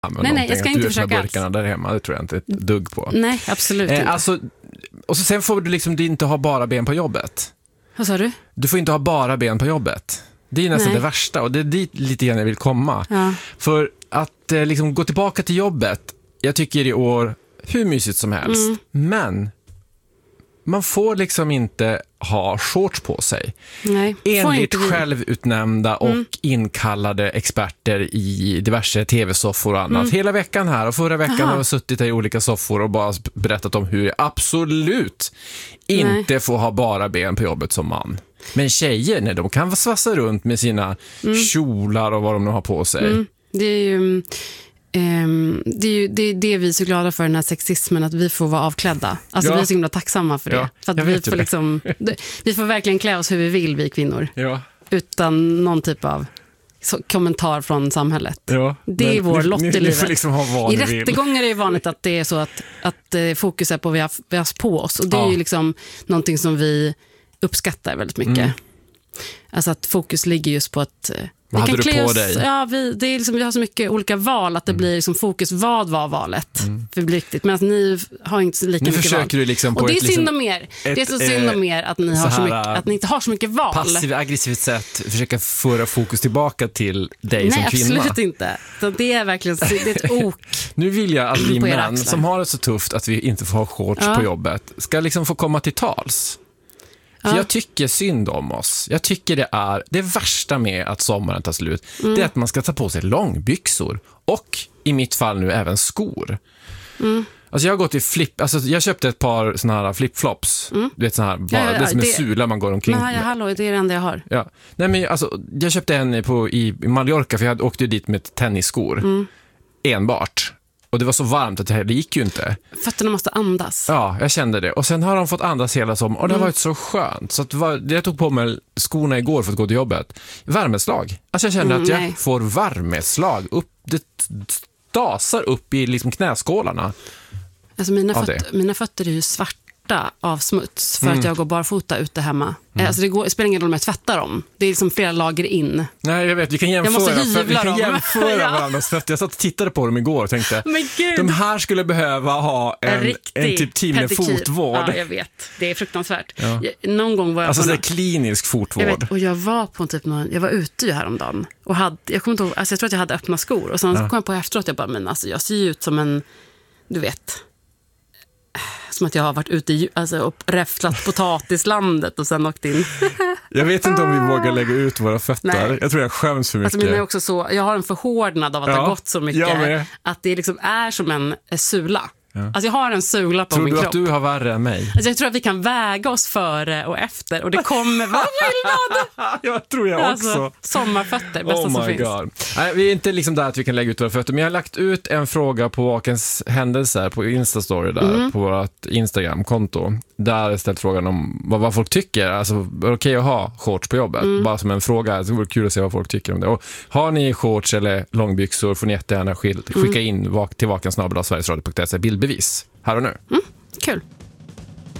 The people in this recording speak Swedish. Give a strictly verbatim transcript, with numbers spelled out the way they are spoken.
Nej, nej, jag ska inte försöka alls. Burkarna där hemma, det tror jag inte ett dugg på. Nej, absolut eh, inte. Alltså, och så sen får du liksom inte ha bara ben på jobbet. Vad sa du? Du får inte ha bara ben på jobbet. Det är nästan Nej. det värsta, och det är dit lite grann jag vill komma. Ja. För att eh, liksom gå tillbaka till jobbet, jag tycker i år hur mysigt som helst. Mm. Men man får liksom inte ha shorts på sig. Nej, enligt självutnämnda och mm. inkallade experter i diverse tv-soffor och annat. Mm. Hela veckan här, och förra veckan Aha. har jag suttit i olika soffor och bara berättat om hur jag absolut inte Nej. får ha bara ben på jobbet som man. Men tjejer, nej, de kan svassa runt med sina mm. kjolar och vad de nu har på sig. Mm. Det är ju... Um, det är ju det, det är vi så glada för, den här sexismen, att vi får vara avklädda. Alltså ja. vi är så himla tacksamma för det. Ja, för att vi får, liksom, vi får verkligen klä oss hur vi vill, vi kvinnor. Ja. Utan någon typ av så, kommentar från samhället. Ja, det är vår lott i livet. Liksom ha I rättegångar är det vanligt att det är så att, att eh, fokus är på vad vi har, vi har på oss. Och det ja. är ju liksom någonting som vi uppskattar väldigt mycket. Mm. Alltså att fokus ligger just på att... Vad hade du på oss, dig? Ja, vi, det är liksom, vi har så mycket olika val att det mm. blir liksom fokus, vad var valet? Mm. För det blir riktigt. Men ni har inte lika nu mycket val. Du liksom på och det är ett, synd liksom, om er. Ett, det är så synd om er att ni, har så mycket, att ni inte har så mycket val. Passivt, aggressivt sätt försöka föra fokus tillbaka till dig Nej, som kvinna. Nej, absolut inte. Så det är verkligen det är ett ok. Nu vill jag att vi män som har det så tufft att vi inte får ha shorts ja. på jobbet ska liksom få komma till tals. För ja. jag tycker synd om oss. Jag tycker det är det värsta med att sommaren tar slut. Mm. Det är att man ska ta på sig långbyxor. Och i mitt fall nu även skor. Mm. Alltså jag har gått i flip. Alltså jag köpte ett par såna här flipflops. Mm. Du vet såna här, bara, ja, ja, ja. det är som en det... sula man går omkring med. Ja, hallå, det är det enda jag har. Ja. Nej, men alltså, jag köpte en på, i Mallorca, för jag åkte dit med tennisskor. Mm. Enbart. Och det var så varmt att det, det gick ju inte. Fötterna måste andas. Ja, jag kände det. Och sen har de fått andas hela som. Och det har Mm. varit så skönt. Så att var, jag tog på mig skorna igår för att gå till jobbet. Värmeslag. Alltså jag kände Mm, att jag nej. får värmeslag. Upp, det stasar upp i liksom knäskålarna. Alltså mina, föt, mina fötter är ju svarta av smuts för mm. att jag går barfota ute hemma. Mm. Alltså det, går, det spelar ingen roll om jag tvättar dem. Det är liksom flera lager in. Nej, jag vet. Vi kan jämföra, jag måste hyvla vi kan dem. jämföra ja. varandras fötter. Jag satt och tittade på dem igår och tänkte, men Gud. de här skulle behöva ha en, en, en typ timme fotvård. Ja, jag vet. Det är fruktansvärt. Ja. Jag, någon gång var jag alltså på det är någon, klinisk fotvård. Jag vet, och jag var på typ någon, jag var ute ju häromdagen och hade, jag kommer inte ihåg, alltså jag tror att jag hade öppna skor och sen ja. kom jag på efteråt, jag bara, men alltså jag ser ju ut som en, du vet, som att jag har varit ute i, alltså, och räfflat potatislandet och sen åkt in. Jag vet inte om vi vågar lägga ut våra fötter. Nej. Jag tror jag skäms för mycket. Alltså, mina är också så, jag har en förhårdnad av att ja, det har gått så mycket. Att det liksom är som en sula. Ja. Alltså jag har en sula på tror min kropp. Tror du att du har värre än mig? Alltså jag tror att vi kan väga oss före och efter. Och det kommer vara skillnad. Jag tror jag också. Alltså, sommarfötter, bästa oh som my finns. God. Nej, vi är inte liksom där att vi kan lägga ut våra fötter. Men jag har lagt ut en fråga på Vakens händelser på Instastory där, mm. på vårt Instagram-konto. Där har jag ställt frågan om vad, vad folk tycker. Alltså, är det okej att ha shorts på jobbet? Mm. Bara som en fråga. Det vore kul att se vad folk tycker om det. Och har ni shorts eller långbyxor får ni jättegärna skicka in mm. till vakensnabel-a sverigesradio punkt se bildbevis. Här och nu. Mm. Kul.